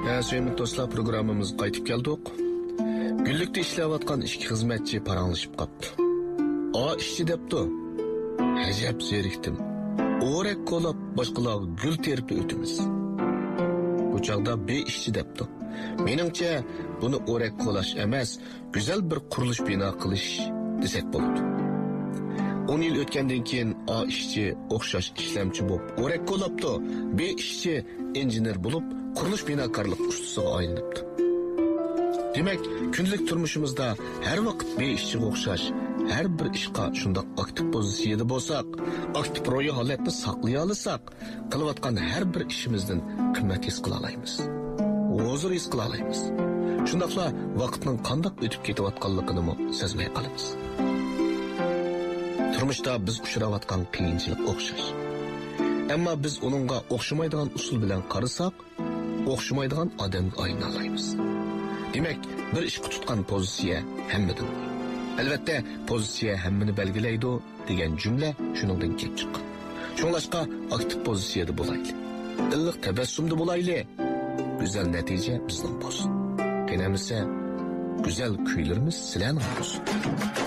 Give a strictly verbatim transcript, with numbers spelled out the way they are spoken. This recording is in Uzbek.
Ya sevimli dostlar, programımız qaytib keldik. Günlükte işleyotgan iki hizmetçi paranlaşıp kaptı. A işçi depti. Hecep zeriktim. Orek kolap başkalar gül terip ötümüz. Bu çağda bir işçi depti. Menimce bunu orek kolaş emez, güzel bir kuruluş bina kılış desek boludu. on yıl ötkenden keyin A işçi okşaş işlemçi bolup orek kolaptı. Bir işçi injener bulup kuruluş binakarlık ustusuga aylanıptı. Demek günlük turmuşumuzda her vakit bir işçi okşaş, her bir işqa şundak aktif pozisiyada bolsak, aktif royu halatni saqlay alsak, kılıvatkan her bir işimizden kıymet his kıla alaymiz. Huzur his kıla alaymiz. Şundakla vaqtning qandak ötüp ketivatganligini mo sezmey qalamiz. Turmuşda biz uçuravatgan qiyinchilik okşaş. Ammo biz onunga o'xshamaydigan usul bilan qarasak, o'xshamaydigan odamga aylana olamiz. Demak, bir ish tutgan pozitsiya hammadan. Albatta, pozitsiya hammani belgilaydi degan jumla shuningdan kelib chiqqan. Shunglashqa aktiv pozitsiyada bo'laylik. Illiq tabassumda bo'laylik. Go'zal natija bizning bo'lsin. Qenamisa, go'zal kuylarimiz sizlarning bo'lsin.